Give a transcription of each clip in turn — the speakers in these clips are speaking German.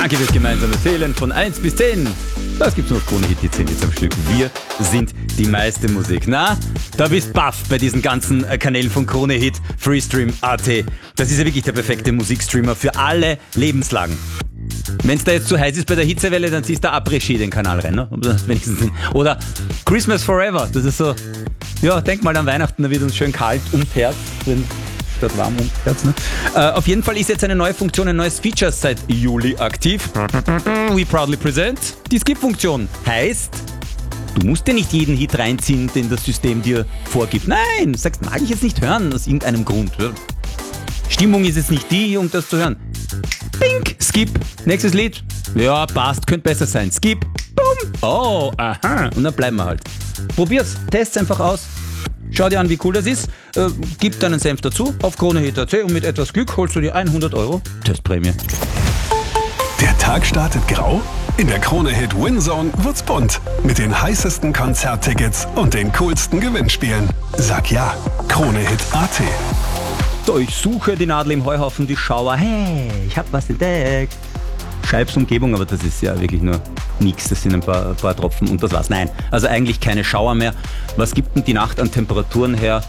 Danke fürs gemeinsame Zählen von 1 bis 10. Das gibt's nur auf Krone Hit, die 10 jetzt am Stück. Wir sind die meiste Musik. Na, da bist baff bei diesen ganzen Kanälen von Krone Hit, Freestream.at. Das ist ja wirklich der perfekte Musikstreamer für alle Lebenslagen. Wenn es da jetzt zu heiß ist bei der Hitzewelle, dann ziehst du Après-Ski den Kanal rein. Ne? Oder Christmas Forever. Das ist so, ja, denk mal an Weihnachten, da wird uns schön kalt ums Herz drin. Statt warm ums Herz. Ne? Auf jeden Fall ist jetzt eine neue Funktion, ein neues Feature seit Juli aktiv. We proudly present. Die Skip-Funktion heißt, du musst dir nicht jeden Hit reinziehen, den das System dir vorgibt. Nein, du sagst, mag ich jetzt nicht hören, aus irgendeinem Grund. Stimmung ist jetzt nicht die, um das zu hören. Pink, Skip, nächstes Lied. Ja, passt, könnte besser sein. Skip, boom, oh, aha. Und dann bleiben wir halt. Probier's, test's einfach aus. Schau dir an, wie cool das ist. Gib deinen Senf dazu auf KroneHit.at und mit etwas Glück holst du dir 100 € Testprämie. Der Tag startet grau? In der KroneHit Winzone wird's bunt. Mit den heißesten Konzerttickets und den coolsten Gewinnspielen. Sag ja, KroneHit.at. So, ich suche die Nadel im Heuhaufen, die Schauer. Hey, ich hab was entdeckt. Scheibsumgebung, aber das ist ja wirklich nur nix. Das sind ein paar Tropfen und das war's. Nein, also eigentlich keine Schauer mehr. Was gibt denn die Nacht an Temperaturen her?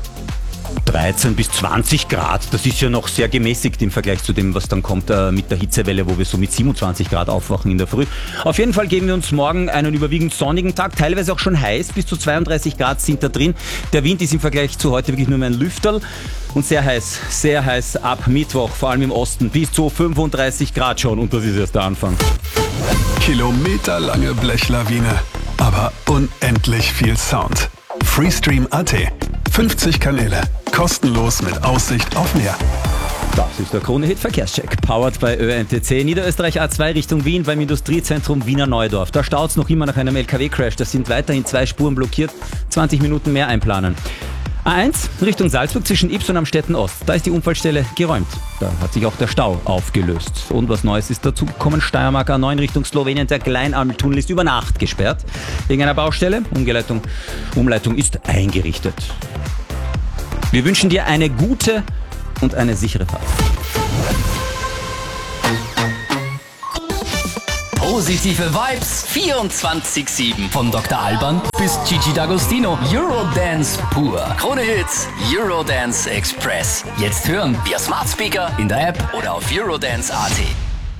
13 bis 20 Grad. Das ist ja noch sehr gemäßigt im Vergleich zu dem, was dann kommt mit der Hitzewelle, wo wir so mit 27 Grad aufwachen in der Früh. Auf jeden Fall geben wir uns morgen einen überwiegend sonnigen Tag, teilweise auch schon heiß, bis zu 32 Grad sind da drin. Der Wind ist im Vergleich zu heute wirklich nur mehr ein Lüfterl und sehr heiß ab Mittwoch, vor allem im Osten, bis zu 35 Grad schon und das ist erst der Anfang. Kilometerlange Blechlawine, aber unendlich viel Sound. Freestream.at. 50 Kanäle, kostenlos mit Aussicht auf Meer. Das ist der KroneHit Verkehrscheck, powered by ÖNTC. Niederösterreich A2 Richtung Wien beim Industriezentrum Wiener Neudorf. Da staut's noch immer nach einem LKW-Crash. Da sind weiterhin 2 Spuren blockiert, 20 Minuten mehr einplanen. A1 Richtung Salzburg zwischen Ybbs und Amstetten Ost. Da ist die Unfallstelle geräumt. Da hat sich auch der Stau aufgelöst. Und was Neues ist dazu gekommen. Steiermark A9 Richtung Slowenien. Der Kleinalmtunnel ist über Nacht gesperrt. Wegen einer Baustelle. Umleitung ist eingerichtet. Wir wünschen dir eine gute und eine sichere Fahrt. Positive Vibes 24/7. Von Dr. Alban bis Gigi D'Agostino. Eurodance pur. Krone Hits, Eurodance Express. Jetzt hören via Smart Speaker, in der App oder auf Eurodance.at.